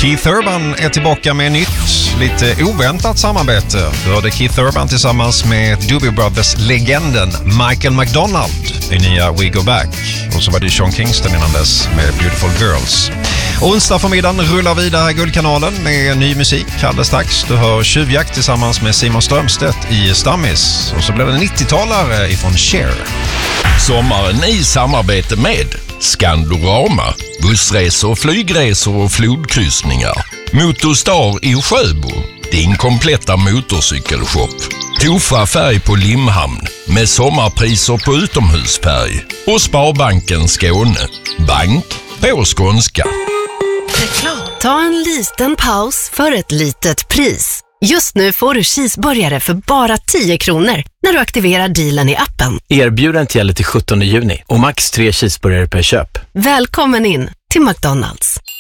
Keith Urban är tillbaka med nytt, lite oväntat samarbete. Du hörde Keith Urban tillsammans med Doobie Brothers-legenden Michael McDonald i nya We Go Back. Och så var det Sean Kingston innan dess med Beautiful Girls. Onsdag förmiddagen rullar vidare Guldkanalen med ny musik alldeles strax. Du hör Tjuvjakt tillsammans med Simon Strömstedt i Stammis. Och så blir det 90-talare ifrån Cher. Sommaren i samarbete med Skandorama, bussresor, flygresor och flodkryssningar. Motorstar i Sjöbo, din kompletta motorcykelshop. Tofa färg på Limhamn med sommarpriser på utomhusfärg. Och Sparbanken Skåne, bank på skånska. Ta en liten paus för ett litet pris. Just nu får du cheeseburgare för bara 10 kronor när du aktiverar dealen i appen. Erbjudandet gäller till 17 juni och max 3 cheeseburgare per köp. Välkommen in till McDonald's.